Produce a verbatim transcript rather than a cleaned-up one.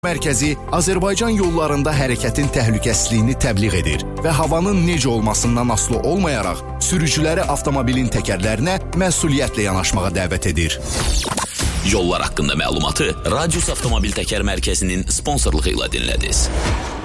Mərkəzi Azərbaycan yollarında hərəkətin təhlükəsizliyini təbliğ edir və havanın necə olmasından asılı olmayaraq sürücüləri avtomobilin təkərlərinə məsuliyyətlə yanaşmağa dəvət edir. Yollar haqqında məlumatı Radius Avtomobil Təkər Mərkəzinin sponsorluğu ilə dinlədiniz.